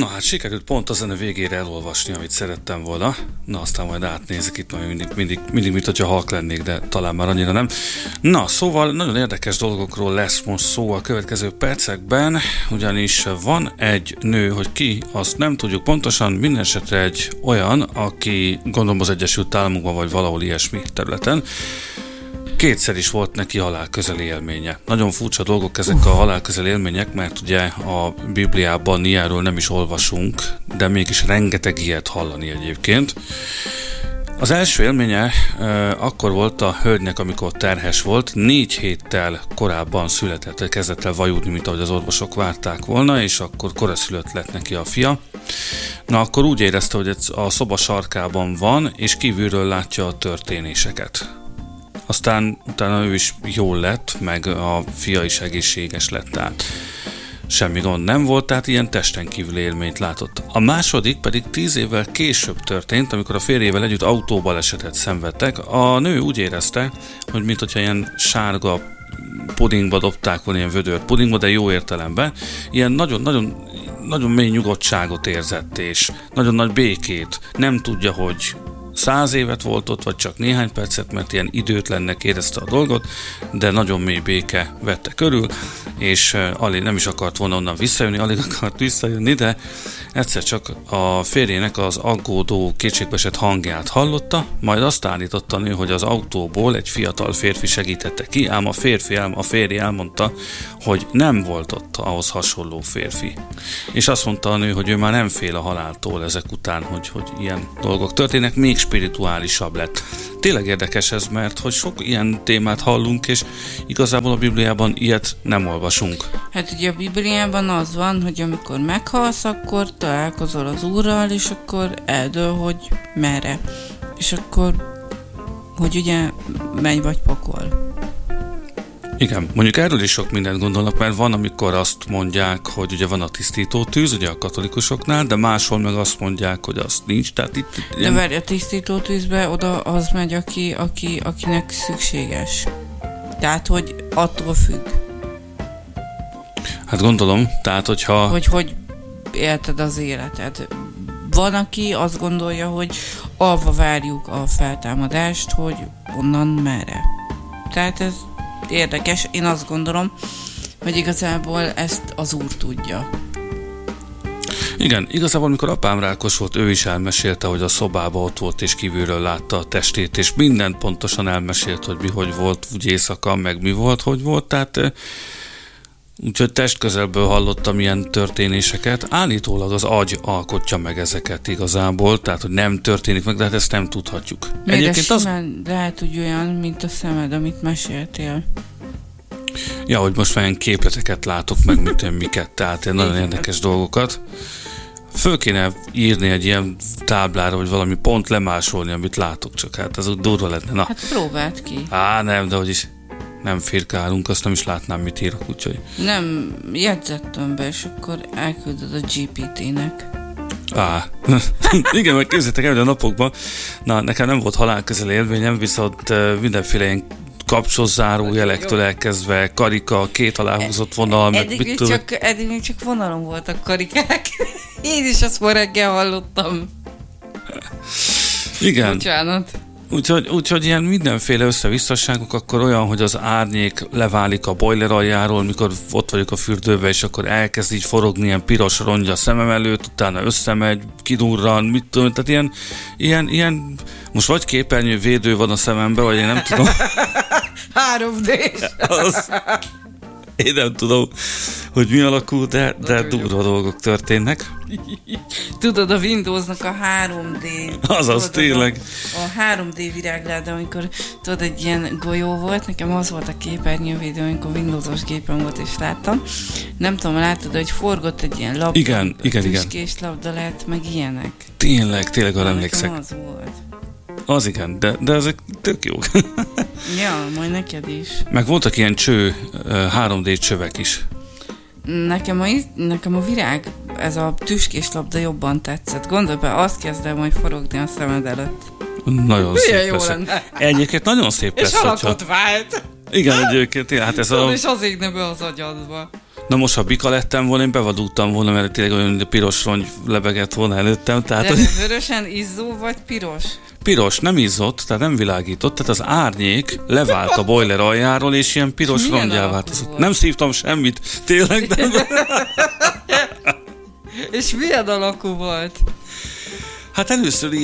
Na hát sikerült pont a zene végére elolvasni, amit szerettem volna. Na aztán majd átnézek itt, majd mindig mint hogyha halk lennék, de talán már annyira nem. Na, szóval nagyon érdekes dolgokról lesz most szó a következő percekben, ugyanis van egy nő, hogy ki, azt nem tudjuk pontosan, minden esetre egy olyan, aki gondolom az Egyesült Államokban vagy valahol ilyesmi területen, kétszer is volt neki halálközeli élménye. Nagyon furcsa dolgok ezek a halálközeli élmények, mert ugye a Bibliában ilyenről nem is olvasunk, de mégis rengeteg ilyet hallani egyébként. Az első élménye akkor volt a hölgynek, amikor terhes volt, 4 héttel korábban született, kezdett el vajudni, mint ahogy az orvosok várták volna, és akkor koraszülött lett neki a fia. Na akkor úgy érezte, hogy a szoba sarkában van, és kívülről látja a történéseket. Aztán utána ő is jól lett, meg a fia is egészséges lett, tehát semmi gond nem volt, tehát ilyen testen kívül élményt látott. A második pedig 10 évvel később történt, amikor a férjével együtt autóbalesetet szenvedtek. A nő úgy érezte, hogy mintha ilyen sárga pudingba dobták volna, ilyen vödör pudingba, de jó értelemben, ilyen nagyon mély nyugodtságot érzett, és nagyon nagy békét. Nem tudja, hogy 100 évet volt ott, vagy csak néhány percet, mert ilyen időtlennek érezte a dolgot, de nagyon mély béke vette körül, és alig nem is akart volna onnan visszajönni, alig akart visszajönni, de egyszer csak a férjének az aggódó, kétségbeesett hangját hallotta, majd azt állította a nő, hogy az autóból egy fiatal férfi segítette ki, ám a férje elmondta, hogy nem volt ott ahhoz hasonló férfi. És azt mondta a nő, hogy ő már nem fél a haláltól ezek után, hogy ilyen dolgok történnek, még spirituálisabb lett. Tényleg érdekes ez, mert hogy sok ilyen témát hallunk, és igazából a Bibliában ilyet nem olvasunk. Hát ugye a Bibliában az van, hogy amikor meghalsz, akkor találkozol az Úrral, és akkor eldől, hogy merre. És akkor, hogy ugye menj vagy pokol. Igen, mondjuk erről is sok mindent gondolnak, mert van, amikor azt mondják, hogy ugye van a tisztító tűz, ugye a katolikusoknál, de máshol meg azt mondják, hogy azt nincs. Tehát itt de várj, a tisztító tűzbe oda az megy, akinek szükséges. Tehát, hogy attól függ. Hát gondolom, tehát hogyha... Hogy élted az életed. Van, aki azt gondolja, hogy alva várjuk a feltámadást, hogy onnan merre. Tehát ez érdekes. Én azt gondolom, hogy igazából ezt az Úr tudja. Igen, igazából amikor apám rákos volt, ő is elmesélte, hogy a szobában ott volt, és kívülről látta a testét, és mindent pontosan elmesélt, hogy mi hogy volt, úgy éjszaka, meg mi volt, hogy volt, tehát úgyhogy testközelből hallottam ilyen történéseket. Állítólag az agy alkotja meg ezeket igazából, tehát hogy nem történik meg, de hát ezt nem tudhatjuk. Egyébként simán lehet úgy olyan, mint a szemed, amit meséltél. Ja, hogy most már ilyen képleteket látok meg, mint miket, tehát ilyen nagyon érdekes dolgokat. Föl kéne írni egy ilyen táblára, hogy valami pont lemásolni, amit látok, csak hát ez úgy durva lenne. Na. Hát próbáld ki. Nem, de hogy is nem firkálunk, azt nem is látnám, mit írok, úgyhogy... Nem, jegyzettem be, és akkor elküldöd a GPT-nek. Igen, meg képzeljétek el, hogy a napokban, nekem nem volt halálközeli élményem, viszont mindenféle ilyen kapcsozzáró jelektől elkezdve, karika, 2 aláhúzott vonal, eddig még csak vonalon voltak karikák. Én is azt ma reggel hallottam. Igen. Bocsánat. Úgyhogy ilyen mindenféle összevisszaságok, akkor olyan, hogy az árnyék leválik a boiler aljáról, mikor ott vagyok a fürdőben, és akkor elkezd így forogni ilyen piros rongy a szemem előtt, utána összemegy, kidurran, mit tudom, tehát ilyen most vagy képernyővédő van a szememben, vagy én nem tudom. 3D-s. Én nem tudom, hogy mi alakul, de durva dolgok történnek. Tudod, a Windowsnak a 3D... Azaz, tényleg. A 3D virágláda, amikor tudod, egy ilyen golyó volt, nekem az volt a képernyővédő, amikor Windowsos gépen volt, és láttam. Nem tudom, látod, hogy forgott egy ilyen labda. Igen. Tüskés labda lett, meg ilyenek. Tényleg, arra emlékszek. Az volt. Az igen, de ezek tök jók. Ja, majd neked is. Meg voltak ilyen 3D csövek is. Nekem a virág, ez a tüskés labda jobban tetszett. Gondolj be, azt kezdem majd forogni a szemed előtt. Nagyon szép lesz. Egyébként nagyon szép lesz. És alakot vált. Igen, egyébként, hát ez és az égne be az agyadba. Na most, ha bika lettem volna, én bevadultam volna, mert tényleg olyan, hogy a piros rongy lebegett volna előttem. Tehát, de vörösen izzó vagy piros? Piros, nem izzott, tehát nem világított, tehát az árnyék levált a boiler aljáról, és ilyen piros rongyá változott. Nem szívtam semmit, tényleg nem. És milyen alakú volt? Hát először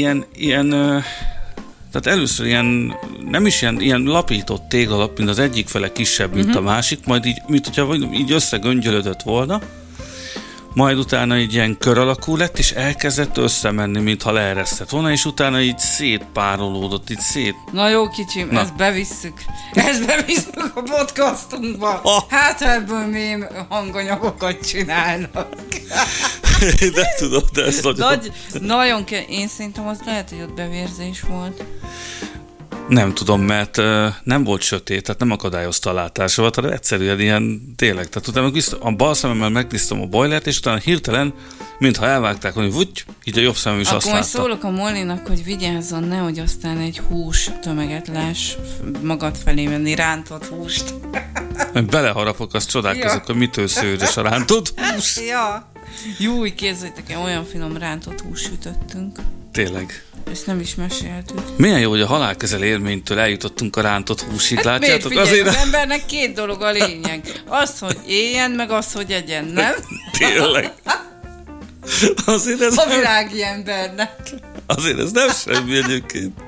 tehát először nem is ilyen lapított téglalap, mint az egyik fele kisebb, mint a másik, majd így, mint hogyha így összegöngyölödött volna, majd utána így ilyen kör alakú lett, és elkezdett összemenni, mintha leeresztett volna, és utána így szétpárolódott, így szét... Na jó kicsim, ezt bevisszük a podcastunkba. Hát ebből mém hanganyagokat csinálnak. De tudom, de ez nagyon én szerintem az lehet, hogy ott bevérzés volt. Nem tudom, mert nem volt sötét, tehát nem akadályozta a látásomat, hanem egyszerűen ilyen tényleg. Tehát utána a bal szememmel megnéztem a boilert, és utána hirtelen, mintha elvágták, hogy vugy, így a jobb szemem is akkor azt látta. Akkor szólok a Mollinak, hogy vigyázzon, nehogy aztán egy hús tömeget láss magad felé menni, rántott húst. Beleharapok, azt csodálkozok, hogy mitől szőrös a rántott hús. Ja. Júj, képzeljétek el, olyan finom rántott hús sütöttünk. Tényleg. Ezt nem is meséltük. Milyen jó, hogy a halálközel élménytől eljutottunk a rántott húsig, hát látjátok? Figyelj, azért az embernek 2 dolog a lényeg. Az, hogy éljen, meg az, hogy egyen, nem? Tényleg. Azért ez a világi embernek. Azért ez nem semmi egyébként.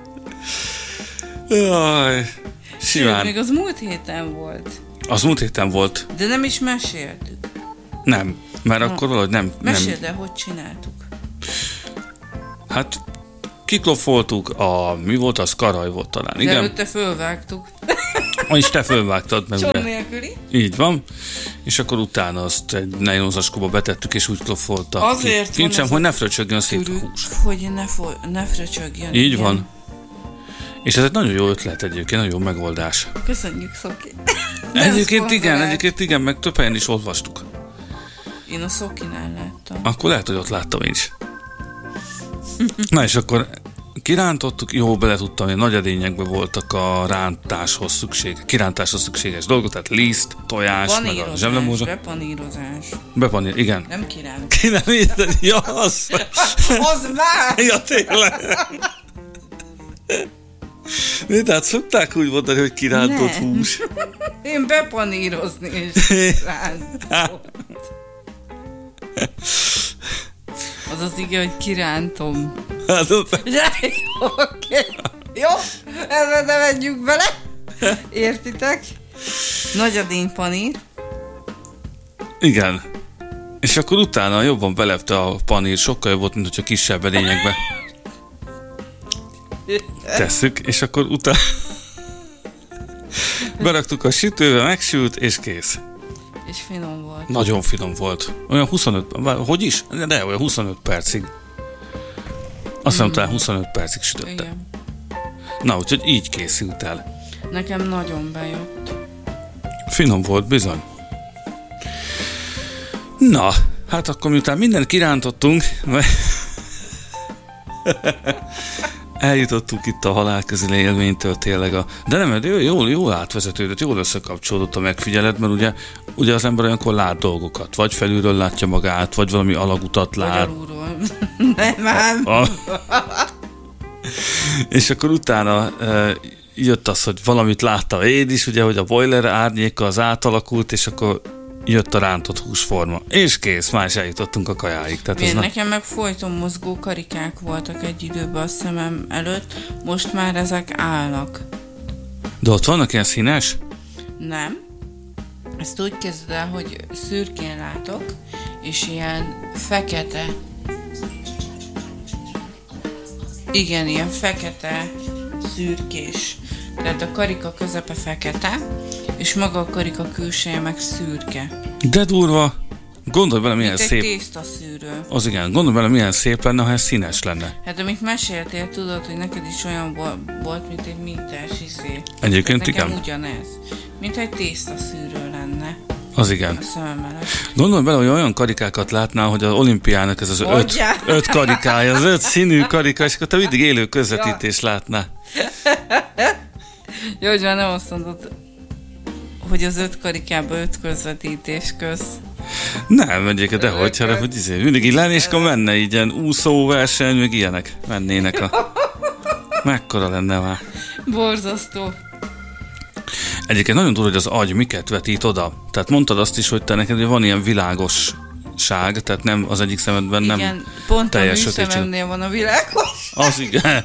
Jaj. Simán. Sőt, még az múlt héten volt. Az múlt héten volt. De nem is meséltük. Nem, mert akkor valahogy nem... Meséld el, hogy csináltuk. Hát kiklofoltuk, mi volt az, karaj volt talán, de igen? De előtte fölvágtuk. És te fölvágtad meg. Csont nélküli. Így van. És akkor utána azt egy nejlonzacskóba betettük, és úgy klofolta. Azért kincsem, hogy ne fröcsögjön szét a hús. Hogy ne fröcsögjön. Így igen. Van. És ez egy nagyon jó ötlet egyébként, nagyon jó megoldás. Köszönjük, Szoki. Egyébként igen, meg több helyen is olvastuk. Én a Szokinál láttam. Akkor lehet, hogy ott láttam én is. Na és akkor kirántottuk, jó, bele tudtam, hogy nagy edényekben voltak a kirántáshoz szükséges dolgok, tehát liszt, tojás, meg a zsemlemózsa. Bepanírozás. Igen. Nem kiránt. Ja, az más! Ja, tényleg. Tehát szokták úgy mondani, hogy kirántott hús. Én bepanírozni és rántott. Az az ige, hogy kirántom. Hát, oké. Jó, ezzel ne menjünk bele. Értitek? Nagy panír. Igen. És akkor utána jobban belepte a panír, sokkal jobb volt, mint hogyha kisebb edényekbe tesszük, és akkor utána beraktuk a sütőbe, megsült, és kész. És finom volt. Nagyon finom volt. Olyan 25, hogy is? De olyan 25 percig. Azt hiszem, talán 25 percig sütötte. Igen. Na, úgyhogy így készült el. Nekem nagyon bejött. Finom volt, bizony. Na, hát akkor miután mindent kirántottunk, eljutottunk itt a halálközeli élménytől tényleg de nem, jól átvezetődött, jól összekapcsolódott a megfigyelet, mert ugye az ember olyankor lát dolgokat, vagy felülről látja magát, vagy valami alagutat lát. Vagy alulról. Nem. És akkor utána jött az, hogy valamit láttam én is, ugye, hogy a boiler árnyéka az átalakult, és akkor jött a rántott húsforma. És kész, már is eljutottunk a kajáig. Tehát nekem meg folyton mozgó karikák voltak egy időben a szemem előtt, most már ezek állnak. De ott vannak ilyen színes? Nem. Ezt úgy kezded el, hogy szürkén látok, és ilyen fekete. Igen, ilyen fekete, szürkés. Tehát a karika közepe fekete, és maga a karika külseje meg szürke. De durva! Gondolj bele, milyen szép... Mint egy tésztaszűrő. Az igen, gondolj bele, milyen szép lenne, ha ez színes lenne. Hát amit meséltél, tudod, hogy neked is olyan volt, mint egy mintás izé. Egyébként igen. Nekem ugyanez. Mint egy tésztaszűrő lenne. Az igen. A szemem mellett. Gondolj bele, hogy olyan karikákat látnál, hogy az olimpiának ez az 5 karikája, az 5 színű karika, és akkor te mindig élő közvetítést látnál. Jó, hogy már nem azt mondod, hogy az 5 karikába 5 közvetítés köz. Nem, egyébként dehogy, hanem hogy mindig így lenni, és akkor menne így ilyen úszóverseny, meg ilyenek mennének a... Mekkora lenne már. Borzasztó. Egyébként nagyon durva, hogy az agy miket vetít oda. Tehát mondtad azt is, hogy te neked van ilyen világosság, tehát nem az egyik szemedben nem igen, pont teljes a műszememnél van a világos. Az igen.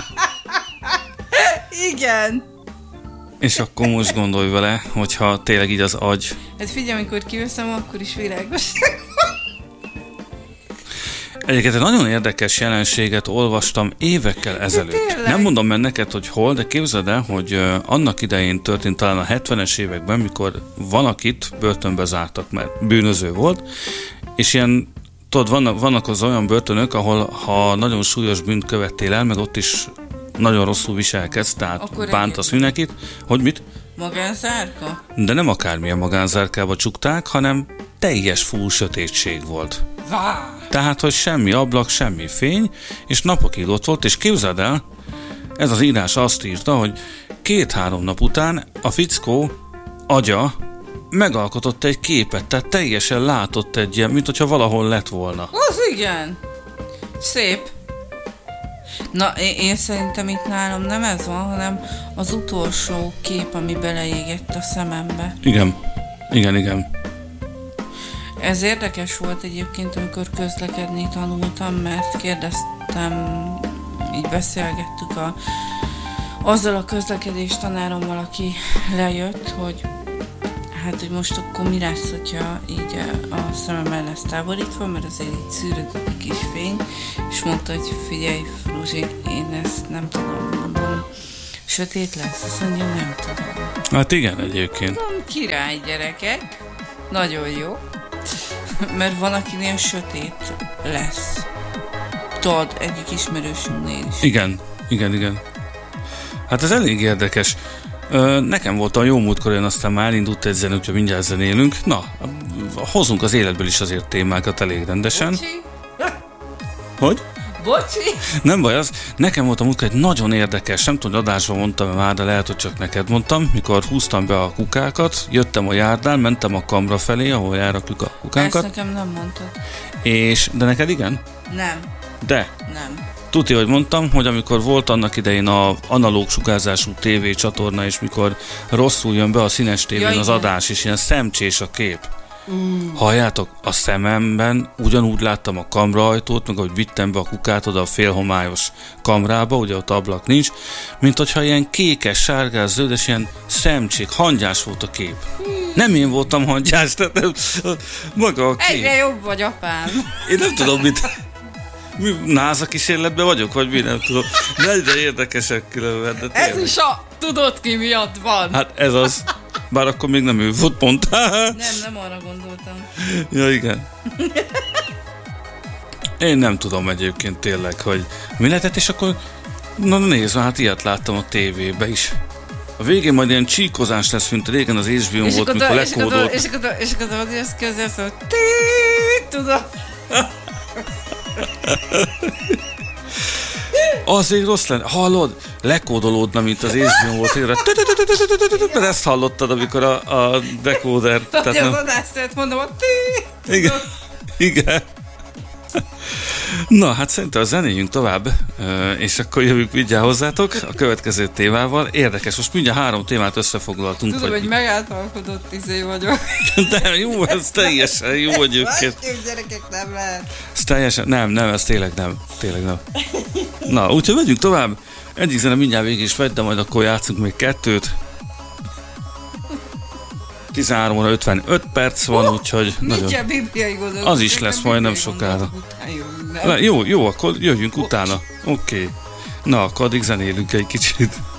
Igen. És akkor most gondolj vele, hogyha tényleg így az agy... Hát figyelj, amikor kiveszem, akkor is világos. Egyébként egy nagyon érdekes jelenséget olvastam évekkel ezelőtt. Nem mondom meg neked, hogy hol, de képzeld el, hogy annak idején történt talán a 70-es években, mikor valakit börtönbe zártak, mert bűnöző volt, és ilyen, tudod, vannak az olyan börtönök, ahol ha nagyon súlyos bűnt követtél el, meg ott is nagyon rosszul viselkedsz, tehát akkor bántasz mindenkit. Hogy mit? Magánzárka? De nem akármilyen magánzárkába csukták, hanem teljes full sötétség volt. Vá! Tehát, hogy semmi ablak, semmi fény, és napokig ott volt, és képzeld el, ez az írás azt írta, hogy 2-3 nap után a fickó agya megalkotott egy képet, tehát teljesen látott egy ilyen, mint hogyha valahol lett volna. Az igen! Szép. Na, én szerintem itt nálam nem ez van, hanem az utolsó kép, ami beleégett a szemembe. Igen. Ez érdekes volt egyébként, amikor közlekedni tanultam, mert kérdeztem, így beszélgettük azzal a közlekedés tanárommal, aki lejött, hogy hát, hogy most akkor mi lesz, hogyha így a szemem el lesz távolítva, mert azért így szűrődik a kis fény, és mondta, hogy figyelj, Fruzsi, én ezt nem tudom, mondom, sötét lesz, azt mondja, nem tudom. Hát igen, egyébként. Mondom, király gyerekek, nagyon jó, mert van, akinél sötét lesz. Tudod, egyik ismerősünknél is. Igen. Hát ez elég érdekes. Nekem volt a jó múltkor, én aztán már elindult egy zene, úgyhogy mindjárt zenélünk. Na, hozunk az életből is azért témákat elég rendesen. Bocsi? Hogy? Bocsi? Nem baj, az nekem volt a múltkor egy nagyon érdekes, nem tudom, hogy adásban mondtam már, de lehet, hogy csak neked mondtam, mikor húztam be a kukákat, jöttem a járdán, mentem a kamra felé, ahol járakjuk a kukákat. Ezt nekem nem mondtad. De neked igen? Nem. De? Nem. Tudja, hogy mondtam, hogy amikor volt annak idején a analóg sugárzású TV csatorna, és mikor rosszul jön be a színes tévén az adás, és ilyen szemcsés a kép. Halljátok, a szememben ugyanúgy láttam a kamraajtót, meg ahogy vittem be a kukát oda a félhomályos kamrába, ugye ott ablak nincs, mint hogyha ilyen kékes, sárgás, zöldes, ilyen szemcsék, hangyás volt a kép. Nem én voltam hangyás, tehát maga a kép. Egyre jobb vagy, apám. Én nem tudom, mit... NASA kísérletben vagyok, vagy mi, nem tudom. De egyre érdekesek különben. De ez is a tudod ki miatt van. Hát ez az. Bár akkor még nem ő volt pont. Nem arra gondoltam. Ja, igen. Én nem tudom egyébként tényleg, hogy mi lehetett, és akkor na nézd, hát ilyet láttam a tévébe is. A végén majd ilyen csíkozás lesz, mint régen az HBO-n volt, mikor lekódolt. És akkor az jössz közel, szóval tudom. Azért rossz lenne. Hallod? Lekódolódna, mint az HBO volt. Mert ezt hallottad, amikor a decoder... Hogy az adást mondom, hogy Igen. Na, hát szerintem zenéljünk tovább, és akkor jövünk mindjárt hozzátok a következő témával. Érdekes, most mindjárt 3 témát összefoglaltunk. Tudom, hogy megáltalkodott vagyok. De jó, ez teljesen jó egyébként. Másképp gyerekek nem lehet. Ez teljesen, nem, ez tényleg nem. Na, úgyhogy megyünk tovább. Egyik zene mindjárt végig is megy, de majd akkor játszunk még 2-t. 13 óra 55 perc van, úgyhogy nagyon... Az is lesz majd nem sokára. Jó, akkor jöjjünk utána. Oké. Na, akkor addig zenélünk egy kicsit.